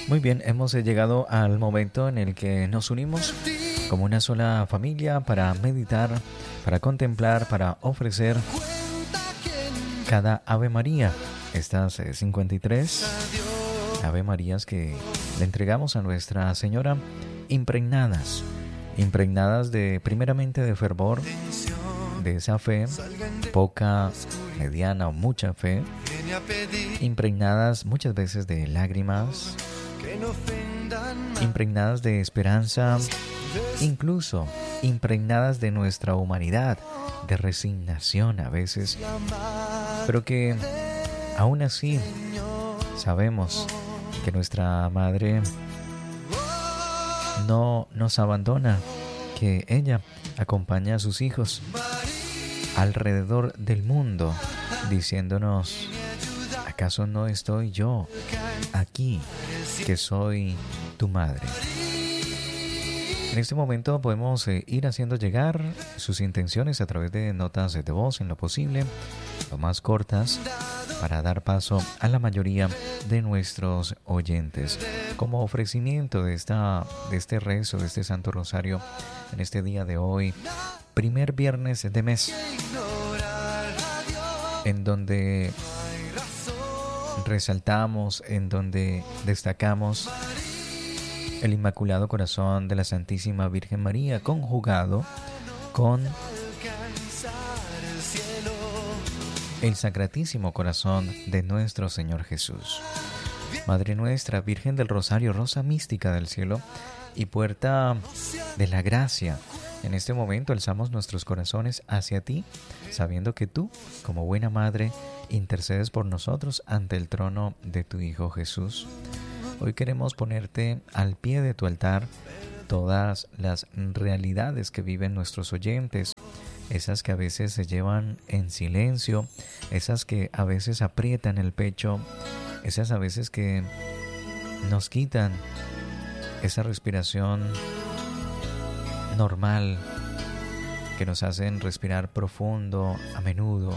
Muy bien, hemos llegado al momento en el que nos unimos como una sola familia para meditar, para contemplar, para ofrecer cada Ave María. Estas 53 Ave Marías que le entregamos a Nuestra Señora impregnadas de primeramente de fervor, de esa fe, poca, mediana o mucha fe, impregnadas muchas veces de lágrimas, impregnadas de esperanza, incluso impregnadas de nuestra humanidad, de resignación a veces, pero que aún así sabemos que nuestra Madre no nos abandona, que ella acompaña a sus hijos alrededor del mundo, diciéndonos: ¿acaso no estoy yo aquí, que soy tu madre? En este momento podemos ir haciendo llegar sus intenciones a través de notas de voz en lo posible, lo más cortas, para dar paso a la mayoría de nuestros oyentes. Como ofrecimiento de este rezo, de este Santo Rosario, en este día de hoy, primer viernes de mes, en donde resaltamos, en donde destacamos el Inmaculado Corazón de la Santísima Virgen María, conjugado con el Sacratísimo Corazón de nuestro Señor Jesús. Madre nuestra, Virgen del Rosario, Rosa mística del cielo y puerta de la gracia, en este momento alzamos nuestros corazones hacia ti, sabiendo que tú, como buena Madre, intercedes por nosotros ante el trono de tu Hijo Jesús. Hoy queremos ponerte al pie de tu altar todas las realidades que viven nuestros oyentes, esas que a veces se llevan en silencio, esas que a veces aprietan el pecho, esas a veces que nos quitan esa respiración normal, que nos hacen respirar profundo a menudo,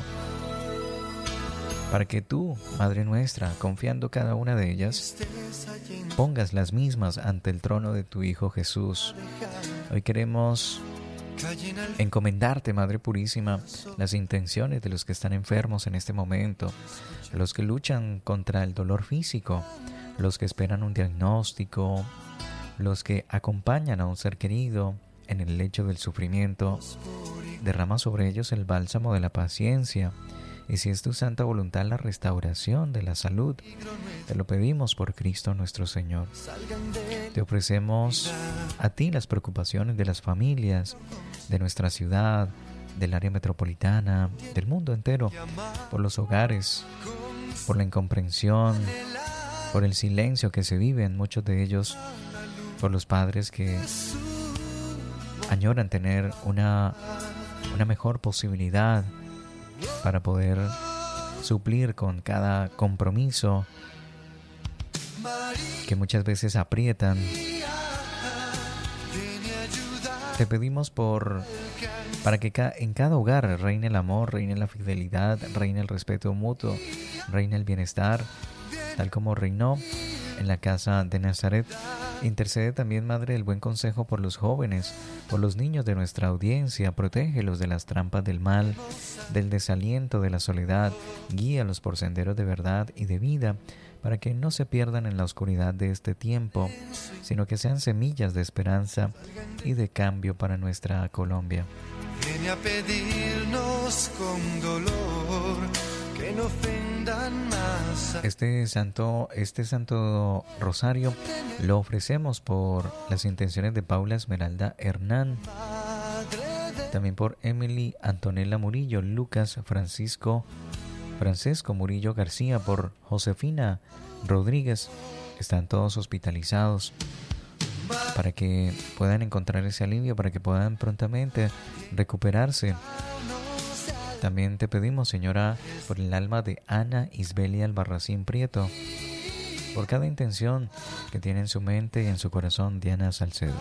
para que tú, Madre nuestra, confiando cada una de ellas, pongas las mismas ante el trono de tu Hijo Jesús. Hoy queremos encomendarte, Madre Purísima, las intenciones de los que están enfermos en este momento, los que luchan contra el dolor físico, los que esperan un diagnóstico, los que acompañan a un ser querido en el lecho del sufrimiento. Derrama sobre ellos el bálsamo de la paciencia, y si es tu santa voluntad la restauración de la salud, te lo pedimos por Cristo nuestro Señor. Te ofrecemos a ti las preocupaciones de las familias, de nuestra ciudad, del área metropolitana, del mundo entero, por los hogares, por la incomprensión, por el silencio que se vive en muchos de ellos, por los padres que añoran tener una mejor posibilidad para poder suplir con cada compromiso que muchas veces aprietan. Te pedimos para que en cada hogar reine el amor, reine la fidelidad, reine el respeto mutuo, reine el bienestar, tal como reinó en la casa de Nazaret. Intercede también, Madre, el buen consejo por los jóvenes, por los niños de nuestra audiencia. Protégelos de las trampas del mal, del desaliento, de la soledad. Guíalos por senderos de verdad y de vida, para que no se pierdan en la oscuridad de este tiempo, sino que sean semillas de esperanza y de cambio para nuestra Colombia. Viene a pedirnos con dolor que no ofendan más. Este santo rosario lo ofrecemos por las intenciones de Paula Esmeralda Hernán, también por Emily Antonella Murillo, Lucas Francesco Murillo García, por Josefina Rodríguez. Están todos hospitalizados, para que puedan encontrar ese alivio, para que puedan prontamente recuperarse. También te pedimos, Señora, por el alma de Ana Isbelia Albarracín Prieto, por cada intención que tiene en su mente y en su corazón Diana Salcedo.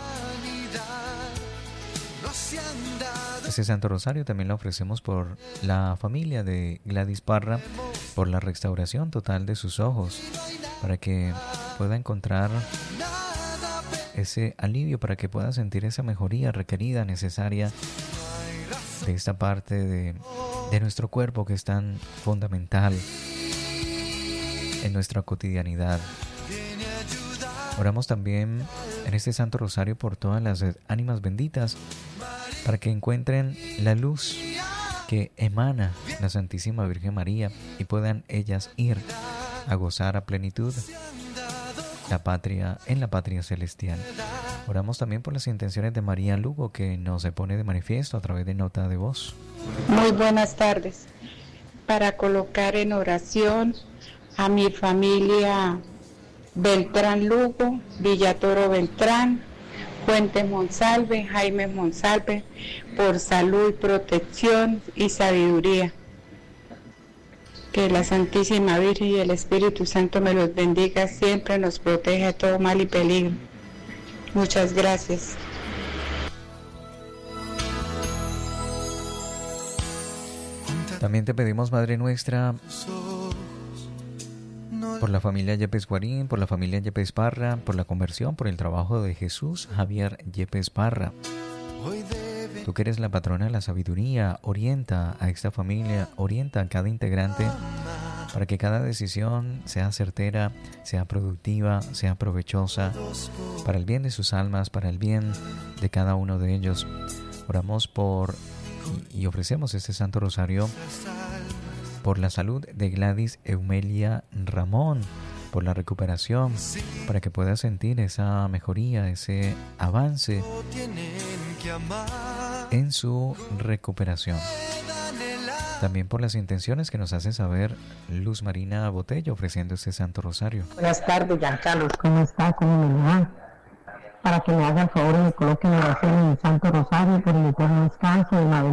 Este Santo Rosario también lo ofrecemos por la familia de Gladys Parra, por la restauración total de sus ojos, para que pueda encontrar ese alivio, para que pueda sentir esa mejoría requerida, necesaria de esta parte de nuestro cuerpo que es tan fundamental en nuestra cotidianidad. Oramos también en este Santo Rosario por todas las ánimas benditas, para que encuentren la luz que emana la Santísima Virgen María y puedan ellas ir a gozar a plenitud en la patria celestial. Oramos también por las intenciones de María Lugo, que nos se pone de manifiesto a través de nota de voz. Muy buenas tardes. Para colocar en oración a mi familia Beltrán Lugo, Villatoro Beltrán, Fuentes Monsalve, Jaime Monsalve, por salud, protección y sabiduría. Que la Santísima Virgen y el Espíritu Santo me los bendiga siempre, nos protege de todo mal y peligro. Muchas gracias. También te pedimos, Madre nuestra, por la familia Yepes Guarín, por la familia Yepes Parra, por la conversión, por el trabajo de Jesús Javier Yepes Parra. Tú que eres la patrona de la sabiduría, orienta a esta familia, orienta a cada integrante para que cada decisión sea certera, sea productiva, sea provechosa, para el bien de sus almas, para el bien de cada uno de ellos. Oramos por y ofrecemos este Santo Rosario por la salud de Gladys Eumelia Ramón, por la recuperación, para que pueda sentir esa mejoría, ese avance en su recuperación. También por las intenciones que nos hace saber Luz Marina Botello, ofreciendo este Santo Rosario. Buenas tardes, Giancarlos, ¿cómo está? ¿Cómo me va? Para que me haga el favor y me coloque en oración en el Santo Rosario por el eterno descanso de Madre